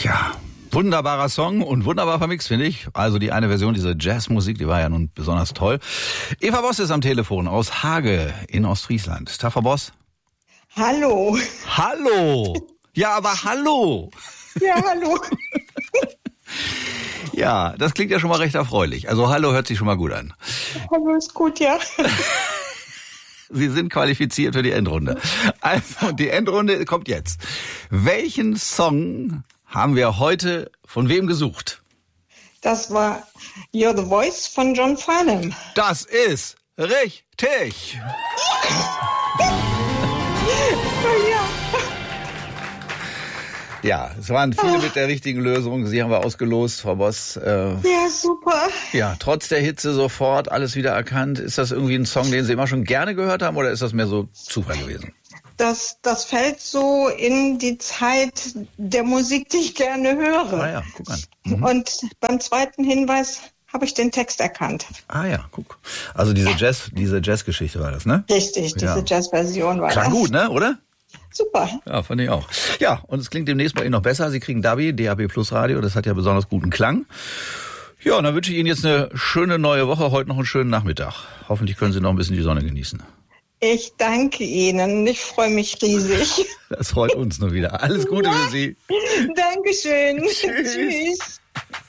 Tja, wunderbarer Song und wunderbar vermixt, finde ich. Also die eine Version, diese Jazzmusik, die war ja nun besonders toll. Eva Boss ist am Telefon aus Hage in Ostfriesland. Tag, Frau Boss. Hallo. Hallo. Ja, aber hallo. Ja, hallo. Ja, das klingt ja schon mal recht erfreulich. Also hallo hört sich schon mal gut an. Hallo ist gut, ja. Sie sind qualifiziert für die Endrunde. Also, die Endrunde kommt jetzt. Welchen Song haben wir heute von wem gesucht? Das war You're the Voice von John Farnham. Das ist richtig. Ja, es waren viele mit der richtigen Lösung. Sie haben wir ausgelost, Frau Boss. Ja, super. Ja, trotz der Hitze sofort alles wieder erkannt. Ist das irgendwie ein Song, den Sie immer schon gerne gehört haben, oder ist das mehr so Zufall gewesen? Das fällt so in die Zeit der Musik, die ich gerne höre. Ah ja, guck an. Mhm. Und beim zweiten Hinweis habe ich den Text erkannt. Ah ja, guck. Also diese Jazzgeschichte war das, ne? Richtig, diese Jazzversion war Klang das. gut, ne, oder? Super. Ja, fand ich auch. Ja, und es klingt demnächst bei Ihnen noch besser. Sie kriegen DAB Plus Radio, das hat ja besonders guten Klang. Ja, und dann wünsche ich Ihnen jetzt eine schöne neue Woche, heute noch einen schönen Nachmittag. Hoffentlich können Sie noch ein bisschen die Sonne genießen. Ich danke Ihnen. Ich freue mich riesig. Das freut uns nur wieder. Alles Gute für Sie. Dankeschön. Tschüss. Tschüss.